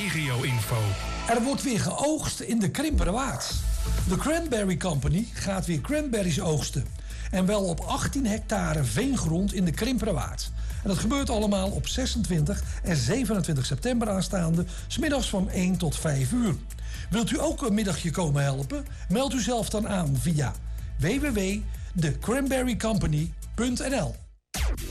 regio-info. Er wordt weer geoogst in de Krimpenerwaard. De Cranberry Company gaat weer cranberries oogsten. En wel op 18 hectare veengrond in de Krimpenerwaard. En dat gebeurt allemaal op 26 en 27 september aanstaande, 's middags van 1 tot 5 uur. Wilt u ook een middagje komen helpen? Meld u zelf dan aan via www.thecranberrycompany.nl.